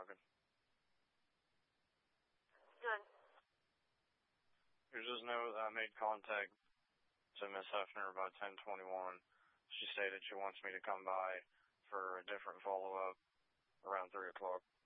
talking? Good. Here's just note I made contact to Miss Hefner about 10:21. She stated she wants me to come by for a different follow-up around 3 o'clock.